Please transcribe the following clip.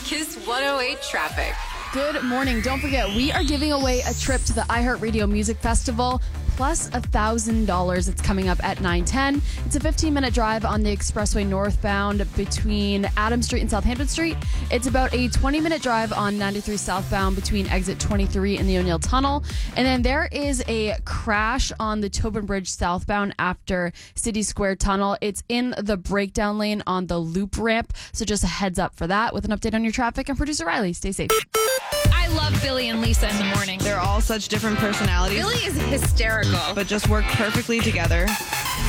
Kiss 108 traffic. Good morning. Don't forget, we are giving away a trip to the iHeartRadio Music Festival plus $1,000. It's coming up at 9:10. It's a 15-minute drive on the expressway northbound between Adams Street and Southampton Street. It's about a 20-minute drive on 93 southbound between exit 23 and the O'Neill Tunnel. And then there is a crash on the Tobin Bridge southbound after City Square Tunnel. It's in the breakdown lane on the loop ramp. So just a heads up for that with an update on your traffic. And producer Riley, stay safe. I love Billy and Lisa in the morning. They're all such different personalities, Billy is hysterical. but just work perfectly together.